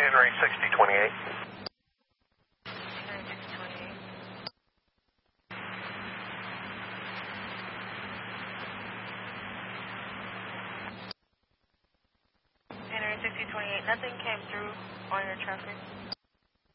January 6028. January 6028. Nothing came through on your traffic.